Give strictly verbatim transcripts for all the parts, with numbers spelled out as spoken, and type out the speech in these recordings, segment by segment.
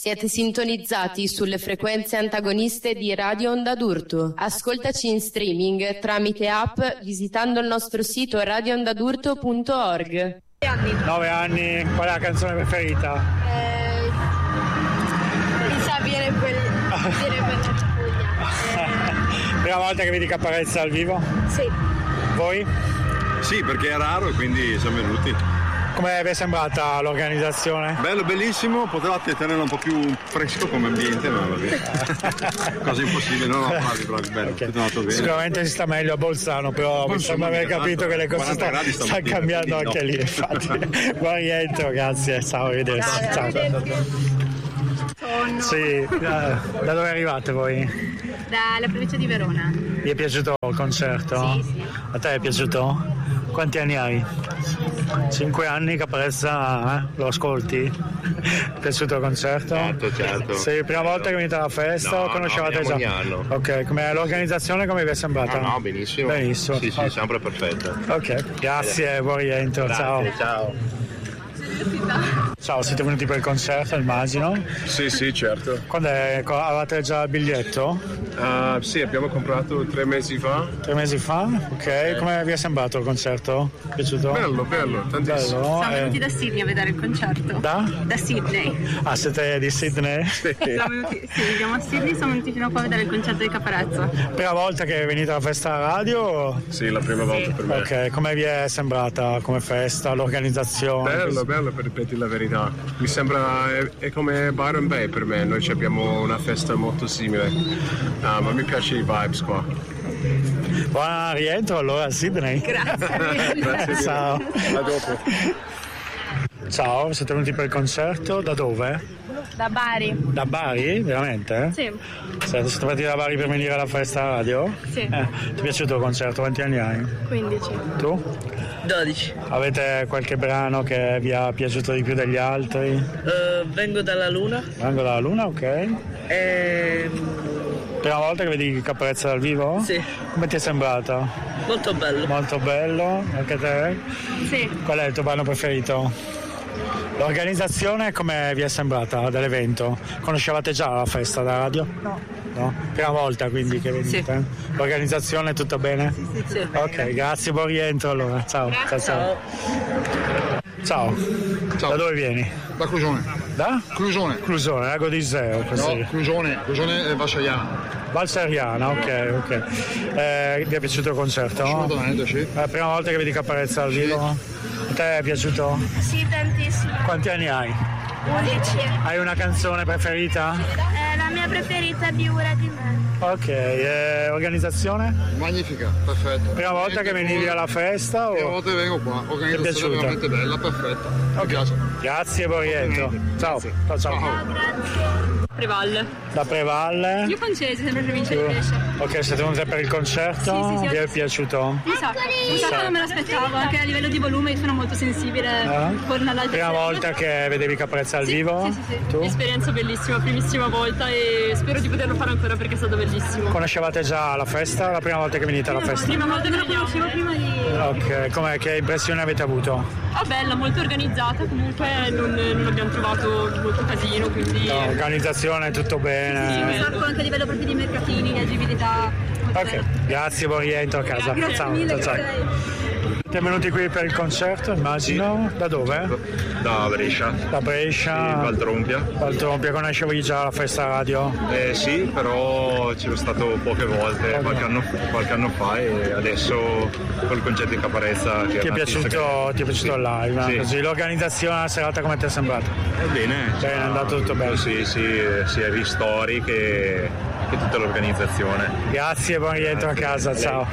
Siete sintonizzati sulle frequenze antagoniste di Radio Onda d'Urto. Ascoltaci in streaming tramite app visitando il nostro sito radio onda d'urto punto org. Nove anni, qual è la canzone preferita? Eh, mi sa viene quel viene per la Prima volta che vedi Caparezza dal vivo? Sì. Voi? Sì, perché è raro e quindi siamo venuti. Come vi è sembrata l'organizzazione? Bello, bellissimo, potevate tenerlo un po' più fresco come ambiente, ma va bene. Cosa impossibile, no, no, bravi, bravi, bello, Okay. tutto andato bene. Sicuramente si sta meglio a Bolzano, però mi sembra aver capito che le cose stanno sta cambiando anche lì, infatti. Buon rientro, grazie, ciao, arrivederci. Ciao. Sono Sì, da, da dove arrivate voi? dalla provincia di Verona. Vi è piaciuto il concerto? Sì, sì. A te è piaciuto? Quanti anni hai? Cinque anni, Caparezza, eh? Lo ascolti? Ti è piaciuto il concerto? Certo, certo. Sì, prima volta che venite alla festa No, o conoscevate no, già? ogni anno. Ok, come l'organizzazione come vi è sembrata? Ah, no, benissimo. Benissimo. Sì, sì, Ok. sempre perfetto. Ok, grazie, buon rientro, ciao. Ciao. Ciao, siete venuti per il concerto, immagino. Sì, sì, certo. Quando è, co- avevate già il biglietto? Uh, sì, abbiamo comprato tre mesi fa. Tre mesi fa? Ok, come vi è sembrato il concerto? Piaciuto? Bello, bello, tantissimo. Bello, Siamo eh. venuti da Sydney a vedere il concerto. Da? Da Sydney. Ah, siete di Sydney? Siamo venuti, sì, viviamo a Sydney, siamo venuti fino a qua a vedere il concerto di Caparezza. Prima volta che venite alla festa radio? Sì, la prima volta per me. Ok, come vi è sembrata come festa, l'organizzazione? Bello, bello, per ripetere la verità. Mi sembra è, è come Byron Bay per me, noi ci abbiamo una festa molto simile. Ah, ma mi piace i vibes qua. Buon rientro allora a Sydney. Grazie. Grazie. Ciao. A dopo. Ciao, siete venuti per il concerto? Da dove? Da Bari. Da Bari? Veramente? Sì. Siete siete partiti da Bari per venire alla festa radio? Sì. Eh, ti è piaciuto il concerto? Quanti anni hai? quindici. Tu? dodici. Avete qualche brano che vi ha piaciuto di più degli altri? Uh, vengo dalla Luna. Vengo dalla Luna, ok. E... Prima volta che vedi Caparezza dal vivo? Sì. Come ti è sembrata? Molto bello. Molto bello, anche te? Sì. Qual è il tuo brano preferito? L'organizzazione come vi è sembrata dell'evento? Conoscevate già la festa da radio? No. No? Prima volta quindi che venite? Sì. L'organizzazione tutto bene? Sì. Ok, grazie, buon rientro allora. Ciao. Ciao. Ciao. Ciao. Ciao. Da dove vieni? Da Clusone. Da? Clusone. Clusone, Lago di Iseo, così. No, Clusone, Clusone e Vasciaiana. Valseriana, ok, ok. Eh, vi è piaciuto il concerto? Assolutamente, sì. È la prima volta che vedi Caparezza dal vivo? A te è piaciuto? Sì, tantissimo. Quanti anni hai? undici. Hai una canzone preferita? Eh, la mia preferita è Biura di me. Ok, eh, organizzazione? Magnifica, perfetta. Prima volta che venivi alla festa? Prima O... volta che vengo qua, Ti è organizzazione piaciuta? veramente bella, perfetta. Mi piace. Grazie, buon rientro. Ciao. Ciao, ciao. Prevalle. Da Prevalle? Io francese, sempre provincia di Brescia. Ok, siete venuti per il concerto? Sì, sì, sì, Vi è sì. piaciuto? Un sacco, un sacco non me l'aspettavo, anche a livello di volume io sono molto sensibile Ah. con l'altra. Prima volta che vedevi Caparezza dal vivo? Sì, sì, sì. Tu? Esperienza bellissima, primissima volta e spero di poterlo fare ancora perché è stato bellissimo. Conoscevate già la festa? La prima volta che venite alla festa? Prima volta che lo conoscevo prima di... Ok, com'è? Che impressione avete avuto? Ah, bella, molto organizzata, comunque non, non abbiamo trovato molto casino, quindi... No, organizzazione, tutto bene? Sì, un sacco anche a livello proprio di mercatini, di agibilità. Ok, grazie, buon rientro a casa. Grazie ciao, mille, ciao, ciao. Siete venuti qui per il concerto, immagino? Da dove? Da Brescia. Da Brescia? Valtrompia. Valtrompia, conoscevi già la festa radio? Eh, sì, però ci sono stato poche volte, qualche anno, qualche anno fa e adesso col concerto di Caparezza. Che Ti è un artista piaciuto, che... ti è piaciuto sì. il live? Sì. Così, l'organizzazione della serata come ti è sembrata? È bene. Bene, è andato tutto bene. Sì, sì, sia i ristori che, che tutta l'organizzazione. Grazie, buon rientro Grazie. a casa, ciao.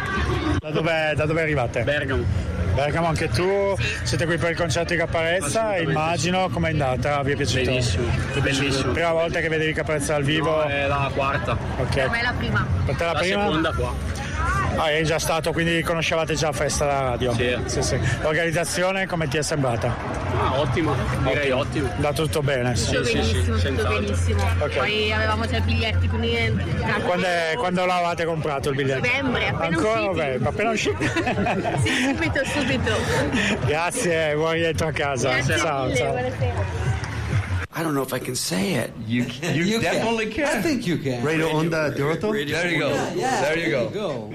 Da dove, da dove arrivate? Bergamo. Bergamo, anche tu? Siete qui per il concerto di Caparezza? Immagino, com'è andata? Vi è piaciuto? Benissimo, bellissimo. Prima volta che vedevi Caparezza dal vivo? No, è la quarta. Ok. Per me è la prima. Per te la, La prima? seconda qua. Ah, eri già stato, quindi conoscevate già Festa da radio? Sì. sì, sì. L'organizzazione come ti è sembrata? Ah, ottimo, direi ottimo. Da tutto bene? Sì. Tutto sì, benissimo, sì, tutto senz'altro. benissimo. Ok. Poi avevamo già i biglietti, quindi... Quando, è, quando l'avete comprato il biglietto? Novembre, appena Ancora usciti. novembre, appena uscito. Sì, subito, subito. Grazie, buon rientro a casa. Grazie ciao, mille, ciao. buonasera. I don't don't know if I can say it. You you, you definitely can. can. I think you can. Radio Onda de Oro? There you go. Yeah, yeah, there you there go. You go.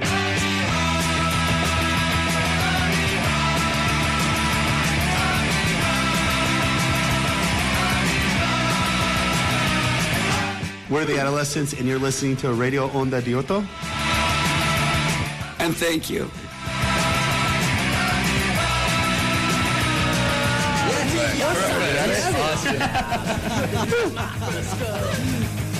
We're the Adolescents, and you're listening to Radio Onda de Oro. And thank you. That's awesome.